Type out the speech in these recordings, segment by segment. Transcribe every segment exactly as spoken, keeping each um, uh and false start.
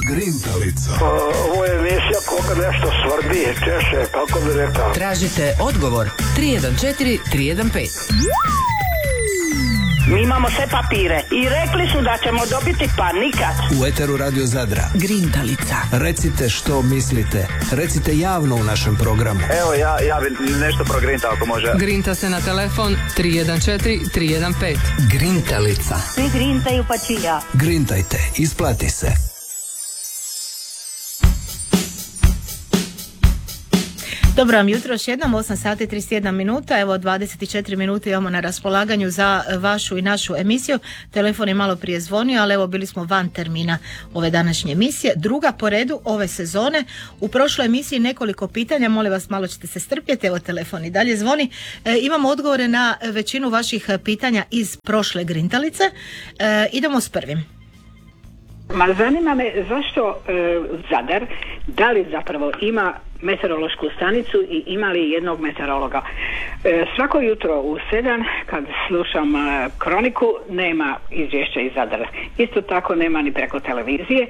Grintalica. Ovo je emisija koga nešto svrbi, češe, kako bi rekao. Tražite odgovor tri jedan četiri tri jedan pet. Mi imamo sve papire i rekli su da ćemo dobiti, pa nikad. U eteru Radio Zadra. Grintalica. Recite što mislite. Recite javno u našem programu. Evo, ja, ja bi nešto pro Grinta ako može. Grinta se na telefon tri jedan četiri tri jedan pet. Grintalica. Svi grintaju pa ću ja. Grintajte, isplati se. Dobro vam jutro, još jednom, osam sati trideset jedna minuta, evo dvadeset četiri minute imamo na raspolaganju za vašu i našu emisiju. Telefon je malo prije zvonio, ali evo bili smo van termina ove današnje emisije. Druga po redu ove sezone. U prošloj emisiji nekoliko pitanja, molim vas malo ćete se strpjeti, evo telefon i dalje zvoni. E, imamo odgovore na većinu vaših pitanja iz prošle Grintalice. E, idemo s prvim. Ma zanima me zašto e, Zadar, da li zapravo ima meteorološku stanicu i ima li jednog meteorologa. E, svako jutro u sedam kad slušam e, kroniku nema izvješća iz Zadra. Isto tako nema ni preko televizije.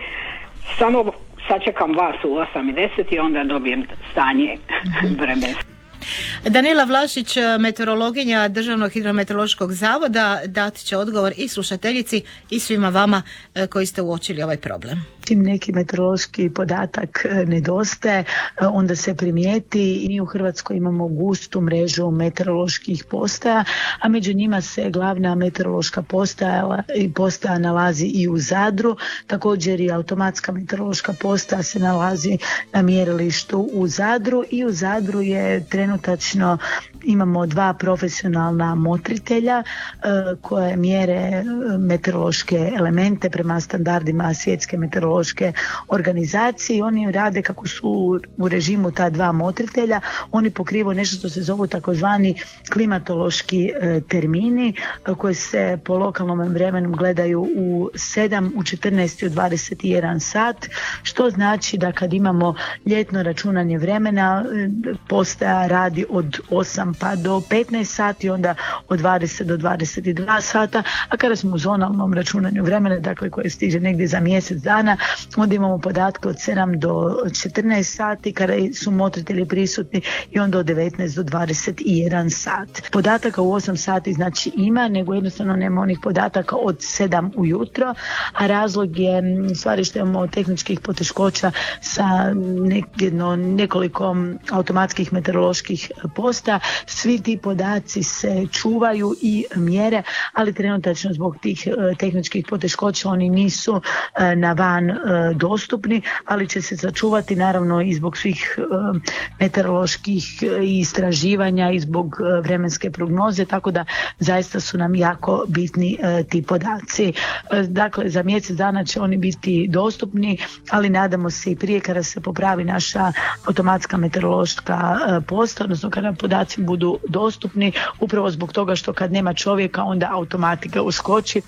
Samo sačekam vas u osam i deset i onda dobijem stanje vremensko. Danila Vlašić, meteorologinja Državnog hidrometeorološkog zavoda, dati će odgovor i slušateljici i svima vama koji ste uočili ovaj problem. Čim neki meteorološki podatak nedostaje, onda se primijeti i mi u Hrvatskoj imamo gustu mrežu meteoroloških postaja, a među njima se glavna meteorološka postaja, postaja nalazi i u Zadru. Također i automatska meteorološka postaja se nalazi na mjerilištu u Zadru i u Zadru je trenutačno imamo dva profesionalna motritelja koje mjere meteorološke elemente prema standardima svjetske meteorološke organizacije. Oni rade kako su u režimu ta dva motritelja. Oni pokrivaju nešto što se zovu takozvani klimatološki termini koji se po lokalnom vremenu gledaju u sedam, u četrnaest i u dvadeset jedan sat, što znači da kad imamo ljetno računanje vremena postaja radi od osam pa do petnaest sati, onda od dvadeset do dvadeset dva sata, a kada smo u zonalnom računanju vremena, dakle koje stiže negdje za mjesec dana, onda imamo podatke od sedam do četrnaest sati kada su motritelji prisutni i onda od devetnaest do dvadeset jedan sat. Podataka u osam sati znači ima, nego jednostavno nema onih podataka od sedam ujutro, a razlog je stvari što imamo tehničkih poteškoća sa nekjedno, nekoliko automatskih meteoroloških postaja. Svi ti podaci se čuvaju i mjere, ali trenutačno zbog tih tehničkih poteškoća oni nisu na van dostupni, ali će se sačuvati naravno i zbog svih meteoroloških istraživanja i zbog vremenske prognoze, tako da zaista su nam jako bitni ti podaci. Dakle, za mjesec dana će oni biti dostupni, ali nadamo se i prije kada se popravi naša automatska meteorološka postaja, odnosno kada podaci budu dostupni, upravo zbog toga što kad nema čovjeka onda automatika uskoči.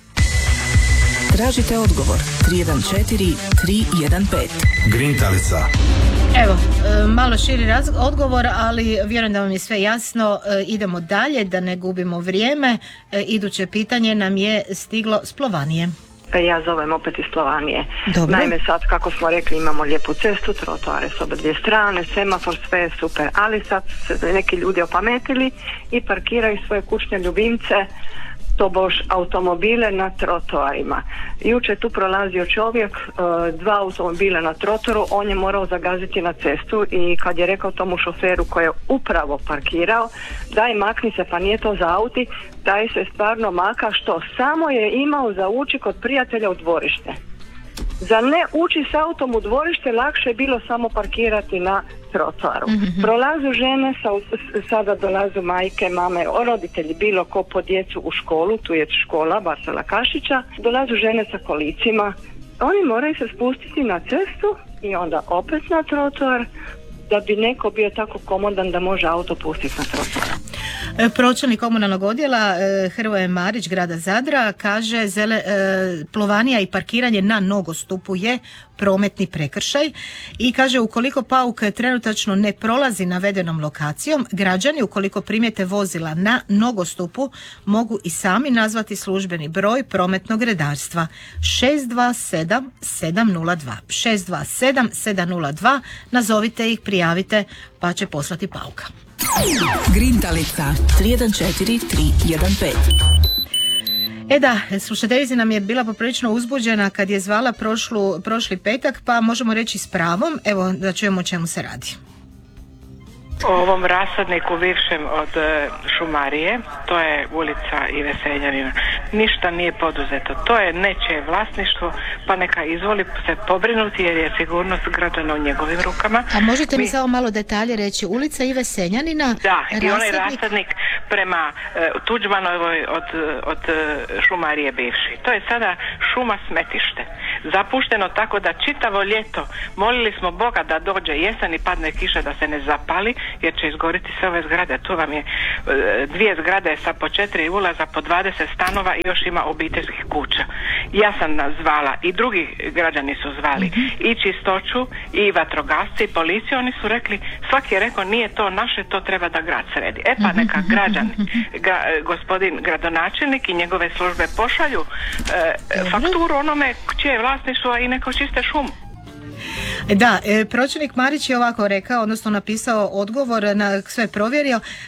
Tražite odgovor tri jedan četiri tri jedan pet. Grintalica. Evo, malo širi raz- odgovor, ali vjerujem da vam je sve jasno. Idemo dalje, da ne gubimo vrijeme. Iduće pitanje nam je stiglo s Plovanije. Ja zovem opet iz Plovanije. Dobro. Naime, sad kako smo rekli imamo lijepu cestu, trotoare s obe dvije strane, semafor, sve je super, ali sad se neki ljudi opametili i parkiraju svoje kućne ljubimce, tobož automobile na trotoarima. Jučer tu prolazio čovjek, dva automobila na trotoru, on je morao zagaziti na cestu i kad je rekao tomu šoferu koji je upravo parkirao, daj makni se, pa nije to za auti, taj se stvarno maka, što samo je imao za ući kod prijatelja u dvorište. Za ne ući s autom u dvorište lakše je bilo samo parkirati na trotoaru. Mm-hmm. Prolazu žene, sa, sada dolazu majke, mame, roditelji, bilo ko po djecu u školu, tu je škola Barsela Kašića, dolazu žene sa kolicima, oni moraju se spustiti na cestu i onda opet na trotoar, da bi neko bio tako komodan da može auto pustiti na trotoar. E, Pročelnik komunalnog odjela e, Hrvoje Marić grada Zadra kaže zele, e, plovanija i parkiranje na nogostupu je prometni prekršaj i kaže ukoliko pauk trenutačno ne prolazi navedenom lokacijom, građani ukoliko primijete vozila na nogostupu mogu i sami nazvati službeni broj prometnog redarstva šest dva sedam sedam nula dva šest dva sedam sedam nula dva, nazovite ih, prijavite pa će poslati pauka. Grintalica tri jedan četiri tri jedan pet. E da, slušateljica nam je bila poprilično uzbuđena kad je zvala prošlu, prošli petak, pa možemo reći s pravom, evo da čujemo o čemu se radi. O ovom rasadniku bivšem od šumarije, to je ulica Ive Senjanina. Ništa nije poduzeto. To je nečije vlasništvo, pa neka izvoli se pobrinuti jer je sigurnost građana u njegovim rukama. A možete mi, mi samo malo detalje reći? Ulica Ive Senjanina? Da, rasadnik... i onaj rasadnik prema uh, Tuđmanovoj od, od šumarije bivši. To je sada šuma smetište. Zapušteno tako da čitavo ljeto molili smo Boga da dođe jesen i padne kiša da se ne zapali, jer će izgoriti sve ove zgrade. Tu vam je dvije zgrade sa po četiri ulaza, po dvadeset stanova i još ima obiteljskih kuća. Ja sam zvala i drugi građani su zvali mm-hmm. i čistoću i vatrogasci i policiju. Oni su rekli, svaki je rekao nije to naše, to treba da grad sredi. E pa neka građani, gra, gospodin gradonačelnik i njegove službe pošalju e, fakturu onome čije je vlasništvo i neko čiste šumu. Da, e, pročelnik Marić je ovako rekao, odnosno napisao odgovor, na sve provjerio,